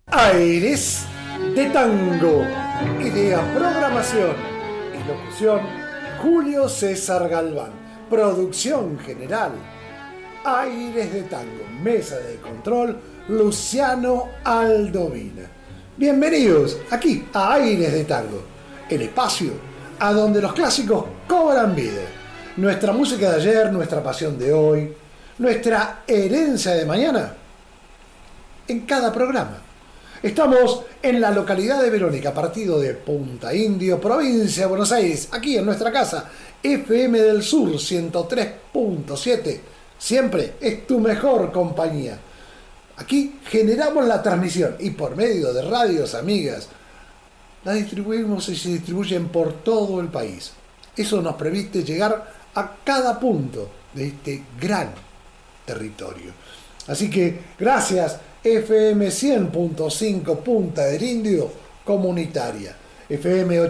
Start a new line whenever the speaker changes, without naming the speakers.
Aires de Tango. Idea, programación y locución, Julio César Galván. Producción general, Aires de Tango. Mesa de control, Luciano Aldovina. Bienvenidos aquí a Aires de Tango, el espacio a donde los clásicos cobran vida. Nuestra música de ayer, nuestra pasión de hoy, nuestra herencia de mañana, en cada programa. Estamos en la localidad de Verónica, partido de Punta Indio, provincia de Buenos Aires, aquí en nuestra casa, FM del Sur 103.7. Siempre es tu mejor compañía. Aquí generamos la transmisión y por medio de radios amigas la distribuimos y se distribuyen por todo el país. Eso nos permite llegar a cada punto de este gran territorio. Así que gracias FM 100.5 Punta del Indio comunitaria, FM